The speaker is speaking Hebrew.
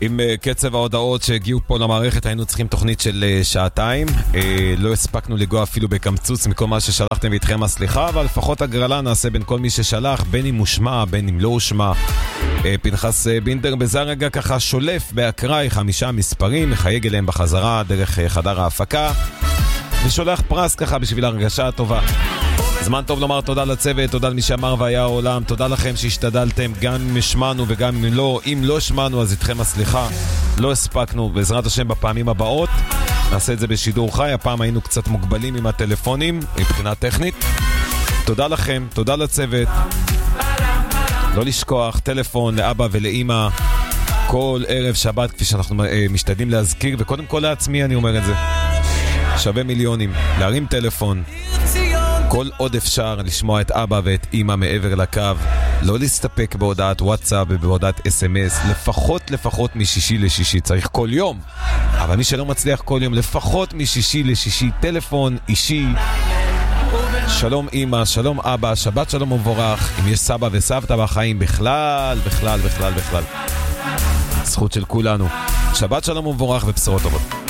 עם קצב ההודעות שהגיעו פה למערכת היינו צריכים תוכנית של שעתיים. לא הספקנו לגוע אפילו בקמצוץ מכל מה ששלחתם ואיתכם הסליחה, אבל לפחות הגרלה נעשה בין כל מי ששלח, בין אם הושמע, בין אם לא הושמע. פנחס בינדר בזה הרגע ככה שולף באקראי 5 מספרים, מחייג אליהם בחזרה דרך חדר ההפקה ושולח פרס ככה בשביל הרגשה הטובה. זמן טוב לומר תודה לצוות, תודה למי שאמר והיה העולם, תודה לכם שהשתדלתם גם אם השמענו וגם אם לא. אם לא השמענו אז איתכם הסליחה, לא הספקנו, בעזרת השם בפעמים הבאות נעשה את זה בשידור חי. הפעם היינו קצת מוגבלים עם הטלפונים מבחינה טכנית. תודה לכם, תודה לצוות. לא לשכוח, טלפון לאבא ולאמא כל ערב שבת כפי שאנחנו משתדלים להזכיר, וקודם כל לעצמי אני אומר את זה, שווה מיליונים להרים טלפון כל עוד אפשר לשמוע את אבא ואת אמא מעבר לקו, לא להסתפק בהודעת וואטסאפ ובהודעת SMS, לפחות משישי לשישי, צריך כל יום, אבל מי שלא מצליח כל יום, לפחות משישי לשישי, טלפון אישי. שלום אמא, שלום אבא, שבת שלום ומבורך. אם יש סבא וסבתא בחיים, בכלל זכות של כולנו. שבת שלום ומבורך ובשורות טובות.